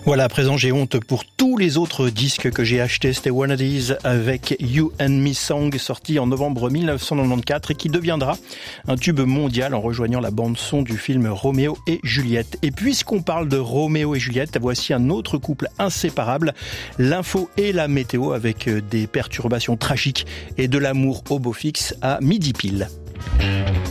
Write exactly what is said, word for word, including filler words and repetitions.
Voilà, à présent j'ai honte pour tous les autres disques que j'ai achetés. C'était One of These avec You and Me Song, sorti en novembre mille neuf cent quatre-vingt-quatorze et qui deviendra un tube mondial en rejoignant la bande-son du film Roméo et Juliette. Et puisqu'on parle de Roméo et Juliette, voici un autre couple inséparable, l'info et la météo, avec des perturbations tragiques et de l'amour au beau fixe à midi pile.